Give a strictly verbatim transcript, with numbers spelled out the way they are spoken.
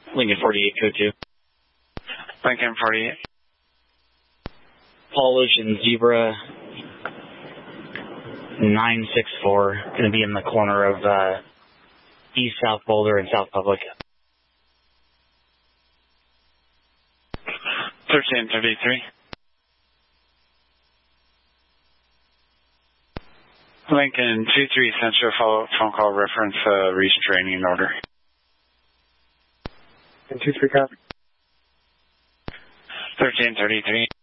Lincoln forty-eight, code two. Lincoln forty-eight. Polish and Zebra nine six four, going to be in the corner of uh, East South Boulder and South Public. thirteen thirty-three. Lincoln two three Central, follow-up phone call reference uh, restraining order. two three copy. thirteen thirty-three.